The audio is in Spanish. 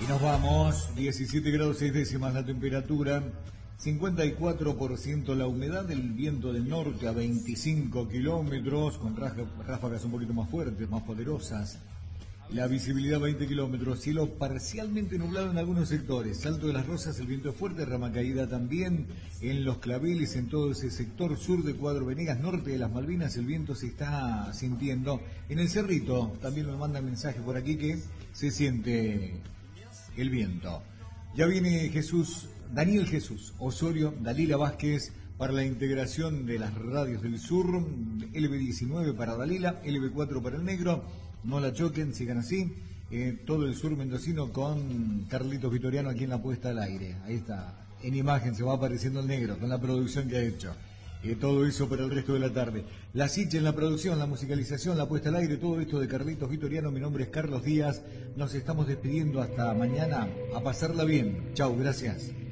Y nos vamos, 17 grados 6 décimas la temperatura, 54% la humedad, el viento del norte a 25 kilómetros, con ráfagas un poquito más fuertes, más poderosas. La visibilidad 20 kilómetros, cielo parcialmente nublado en algunos sectores. Salto de las Rosas, el viento es fuerte, rama caída también. En Los Claveles, en todo ese sector sur de Cuadro Venegas, norte de las Malvinas, el viento se está sintiendo. En el Cerrito, también me mandan mensaje por aquí que se siente el viento. Ya viene Daniel Jesús Osorio, Dalila Vázquez, para la integración de las radios del sur, LB19 para Dalila, LB4 para el negro. No la choquen, sigan así. Todo el sur mendocino con Carlitos Vitoriano aquí en la puesta al aire. Ahí está, en imagen se va apareciendo el negro con la producción que ha hecho. Todo eso para el resto de la tarde. La Siche en la producción, la musicalización, la puesta al aire, todo esto de Carlitos Vitoriano. Mi nombre es Carlos Díaz. Nos estamos despidiendo hasta mañana. A pasarla bien. Chau, gracias.